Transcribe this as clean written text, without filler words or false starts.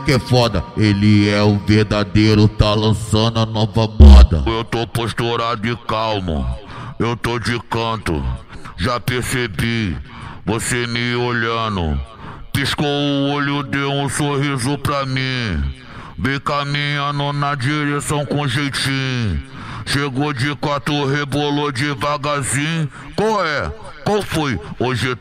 que é foda. Ele é o verdadeiro, tá lançando a nova moda. Eu tô posturado e calmo, eu tô de canto. Já percebi, você me olhando. Piscou o olho, deu um sorriso pra mim. Vem caminhando na direção com jeitinho. Chegou de quatro, rebolou devagarzinho. Qual é? Qual foi? Hoje